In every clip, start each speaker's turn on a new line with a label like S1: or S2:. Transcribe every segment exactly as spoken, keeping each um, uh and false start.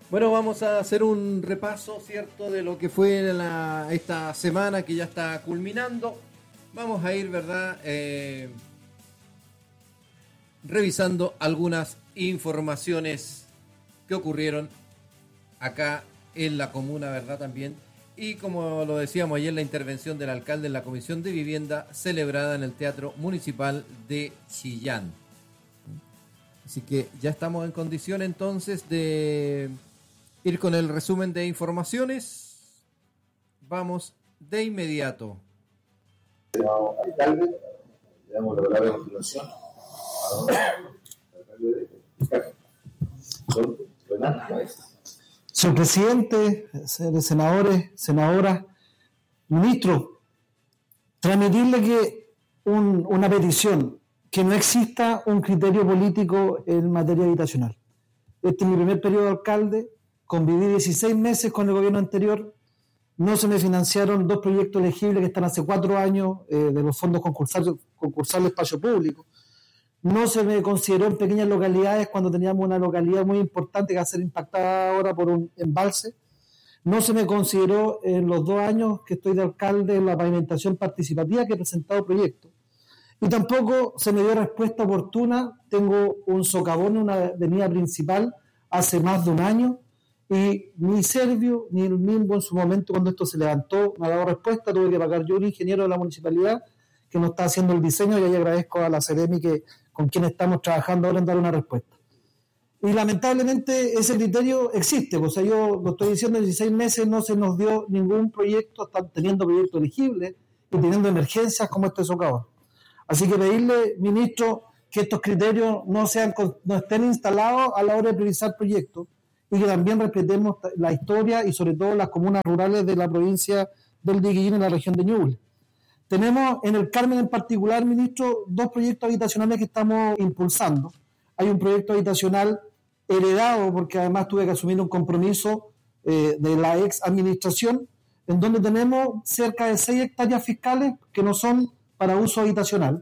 S1: Bueno, vamos a hacer un repaso, ¿cierto?, de lo que fue la, esta semana que ya está culminando. Vamos a ir, ¿verdad?, eh, revisando algunas informaciones que ocurrieron acá en la comuna, ¿verdad?, también. Y como lo decíamos ayer, la intervención del alcalde en la Comisión de Vivienda celebrada en el Teatro Municipal de Chillán. Así que ya estamos en condición entonces de ir con el resumen de informaciones. Vamos de inmediato.
S2: Señor alcalde, le damos la palabra a continuación al alcalde de don Renato Maestre.
S3: Señor presidente, señores senadores, senadoras, ministro, transmitirle que un, una petición, que no exista un criterio político en materia habitacional. Este es mi primer periodo de alcalde, conviví dieciséis meses con el gobierno anterior, no se me financiaron dos proyectos elegibles que están hace cuatro años eh, de los fondos concursales, concursales de espacio público. No se me consideró en pequeñas localidades cuando teníamos una localidad muy importante que va a ser impactada ahora por un embalse. No se me consideró en los dos años que estoy de alcalde en la pavimentación participativa que he presentado proyectos. Y tampoco se me dio respuesta oportuna. Tengo un socavón en una avenida principal hace más de un año y ni Servio ni el mismo en su momento cuando esto se levantó me ha dado respuesta. Tuve que pagar yo un ingeniero de la municipalidad que nos está haciendo el diseño y ahí agradezco a la Ceremi que con quien estamos trabajando ahora en dar una respuesta. Y lamentablemente ese criterio existe, o sea, yo lo estoy diciendo, en dieciséis meses no se nos dio ningún proyecto, están teniendo proyectos elegibles y teniendo emergencias como este socavón. Así que pedirle, ministro, que estos criterios no sean no estén instalados a la hora de priorizar proyectos y que también respetemos la historia y sobre todo las comunas rurales de la provincia del Diquillín en la región de Ñuble. Tenemos en el Carmen en particular, ministro, dos proyectos habitacionales que estamos impulsando. Hay un proyecto habitacional heredado, porque además tuve que asumir un compromiso eh, de la ex administración, en donde tenemos cerca de seis hectáreas fiscales que no son para uso habitacional.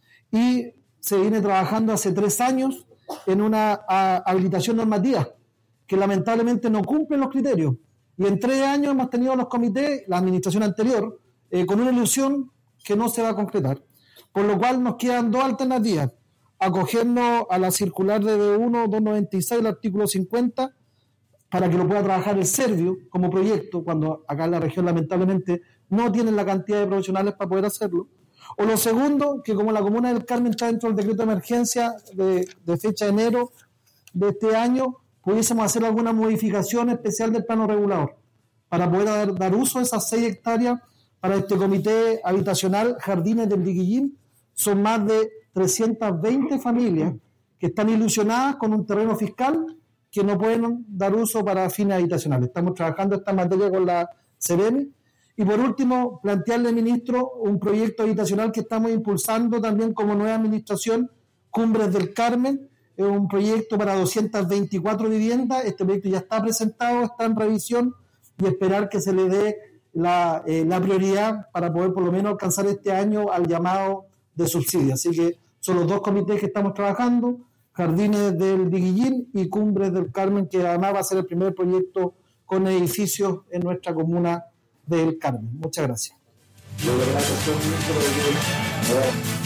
S3: Y se viene trabajando hace tres años en una a, habilitación normativa, que lamentablemente no cumple los criterios. Y en tres años hemos tenido los comités, la administración anterior, Eh, con una ilusión que no se va a concretar. Por lo cual nos quedan dos alternativas: acogernos a la circular de D uno doscientos noventa y seis, el artículo cincuenta, para que lo pueda trabajar el Servio como proyecto, cuando acá en la región lamentablemente no tienen la cantidad de profesionales para poder hacerlo. O lo segundo, que como la comuna del Carmen está dentro del decreto de emergencia de, de fecha de enero de este año, pudiésemos hacer alguna modificación especial del plano regulador para poder dar, dar uso a esas seis hectáreas para este comité habitacional Jardines del Diquillín. Son más de trescientas veinte familias que están ilusionadas con un terreno fiscal que no pueden dar uso para fines habitacionales. Estamos trabajando esta materia con la Ceremi. Y por último, plantearle, ministro, un proyecto habitacional que estamos impulsando también como nueva administración, Cumbres del Carmen. Es un proyecto para doscientas veinticuatro viviendas. Este proyecto ya está presentado, está en revisión y esperar que se le dé La, eh, la prioridad para poder por lo menos alcanzar este año al llamado de subsidio. Así que son los dos comités que estamos trabajando, Jardines del Diquillín y Cumbres del Carmen, que además va a ser el primer proyecto con edificios en nuestra comuna del Carmen. Muchas gracias.